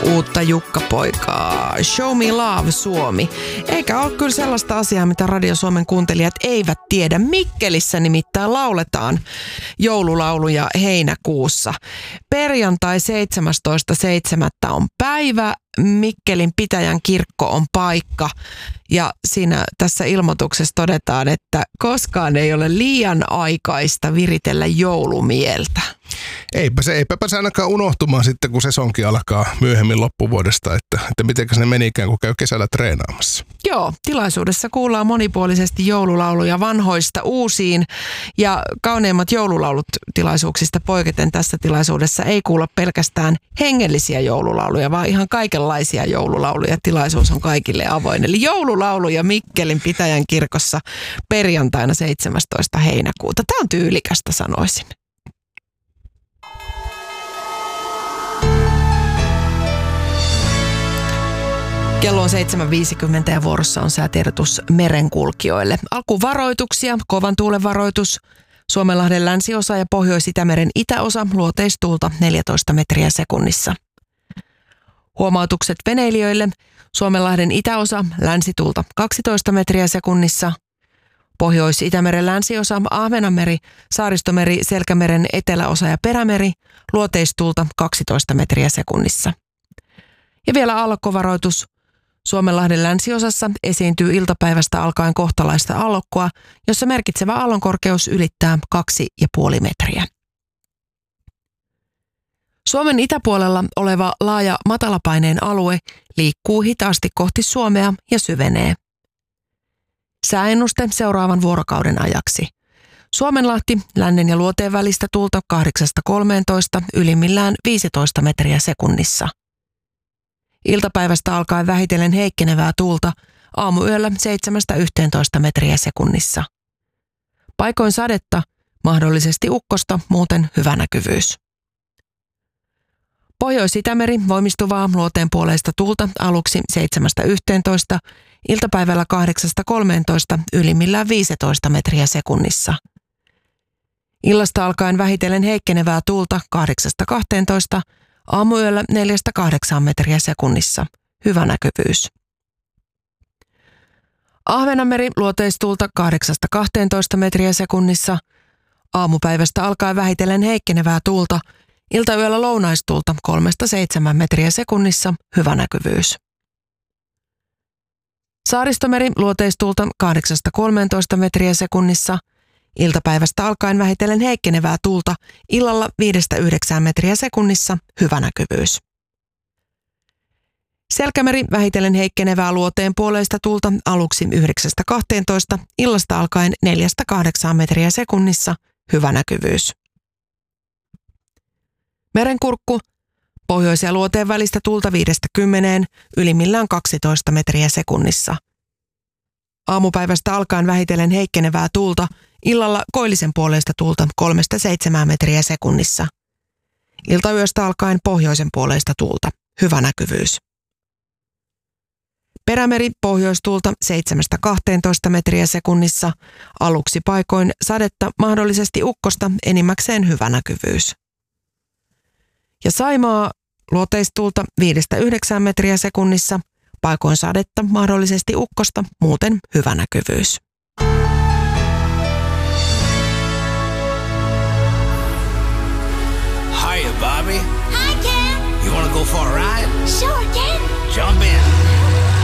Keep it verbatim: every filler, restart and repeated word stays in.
uutta Jukka-poikaa. Show Me Love Suomi. Eikä ole kyllä sellaista asiaa, mitä Radio Suomen kuuntelijat eivät tiedä. Mikkelissä nimittäin lauletaan joululauluja heinäkuussa. Perjantai seitsemästoista seitsemättä on päivä. Mikkelin pitäjän kirkko on paikka. Ja siinä tässä ilmoituksessa todetaan, että koskaan ei ole liian aikaista viritellä joulumieltä. Eipä se, eipä se ainakaan unohtumaan sitten, kun sesonki alkaa myöhemmin loppuvuodesta, että, että mitenkäs ne menikään, kun käy kesällä treenaamassa. Joo, tilaisuudessa kuullaan monipuolisesti joululauluja vanhoista uusiin ja kauneimmat joululaulut tilaisuuksista poiketen tässä tilaisuudessa ei kuulla pelkästään hengellisiä joululauluja, vaan ihan kaikenlaisia joululauluja. Tilaisuus on kaikille avoin. Eli joululauluja Mikkelin pitäjän kirkossa perjantaina seitsemästoista heinäkuuta. Tämä on tyylikästä, sanoisin. Kello on seitsemän viisikymmentä ja vuorossa on säätiedotus merenkulkijoille. Alkuvaroituksia, kovan tuulen varoitus, Suomenlahden länsiosa ja Pohjois-Itämeren itäosa, luoteistuulta neljätoista metriä sekunnissa. Huomautukset veneilijöille, Suomenlahden itäosa, länsituulta kaksitoista metriä sekunnissa. Pohjois-Itämeren länsiosa, Ahvenanmeri, Saaristomeri, Selkämeren eteläosa ja Perämeri, luoteistuulta kaksitoista metriä sekunnissa. Ja vielä aallokkovaroitus. Suomenlahden länsiosassa esiintyy iltapäivästä alkaen kohtalaista aallokkoa, jossa merkitsevä aallonkorkeus ylittää kaksi pilkku viisi metriä. Suomen itäpuolella oleva laaja matalapaineen alue liikkuu hitaasti kohti Suomea ja syvenee. Sääennuste seuraavan vuorokauden ajaksi. Suomenlahti, lännen ja luoteen välistä tuulta kahdeksasta kolmeentoista, ylimmillään viisitoista metriä sekunnissa. Iltapäivästä alkaen vähitellen heikkenevää tuulta, aamuyöllä seitsemästä yhteentoista metriä sekunnissa. Paikoin sadetta, mahdollisesti ukkosta, muuten hyvä näkyvyys. Pohjois-Itämeri voimistuvaa luoteen puoleista tuulta aluksi seitsemästä yhteentoista, iltapäivällä kahdeksasta kolmeentoista, ylimmillään viisitoista metriä sekunnissa. Illasta alkaen vähitellen heikkenevää tuulta kahdeksasta kahteentoista, aamuyöllä neljästä kahdeksaan metriä sekunnissa. Hyvä näkyvyys. Ahvenanmeri luoteistuulta kahdeksasta kahteentoista metriä sekunnissa. Aamupäivästä alkaen vähitellen heikkenevää tuulta. Iltayöllä lounaistuulta kolmesta seitsemään metriä sekunnissa. Hyvä näkyvyys. Saaristomeri luoteistuulta kahdeksasta kolmeentoista metriä sekunnissa. Iltapäivästä alkaen vähitellen heikkenevää tuulta, illalla viidestä yhdeksään metriä sekunnissa, hyvä näkyvyys. Selkämeri vähitellen heikkenevää luoteen puoleista tuulta aluksi yhdeksästä kahteentoista, illasta alkaen neljästä kahdeksaan metriä sekunnissa, hyvä näkyvyys. Merenkurkku, pohjois- ja luoteen välistä tuulta viidestä kymmeneen, ylimmillään kaksitoista metriä sekunnissa. Aamupäivästä alkaen vähitellen heikkenevää tuulta, illalla koillisen puoleista tuulta kolmesta seitsemään metriä sekunnissa. Iltayöstä alkaen pohjoisen puoleista tuulta. Hyvä näkyvyys. Perämeri pohjoistuulta seitsemästä kahteentoista metriä sekunnissa. Aluksi paikoin sadetta, mahdollisesti ukkosta, enimmäkseen hyvä näkyvyys. Ja Saimaa luoteistuulta viidestä yhdeksään metriä sekunnissa. Paikoin sadetta, mahdollisesti ukkosta, muuten hyvä näkyvyys. Hiya, Bobby. Hi, Ken. You wanna go for a ride? Sure.